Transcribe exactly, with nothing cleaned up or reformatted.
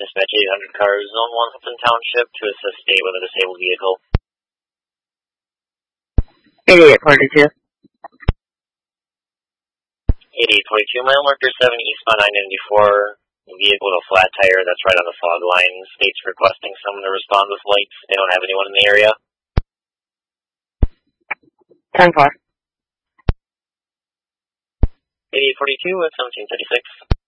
Dispatch eight hundred cars, Zone one, Hilton Township, to assist state with a disabled vehicle. eighty-eight forty-two. eighty-eight forty-two, mile marker seven, eastbound nine ninety-four. Vehicle with a flat tire that's right on the fog line. State's requesting someone to respond with lights. They don't have anyone in the area. ten four. eighty-eight forty-two at seventeen thirty-six.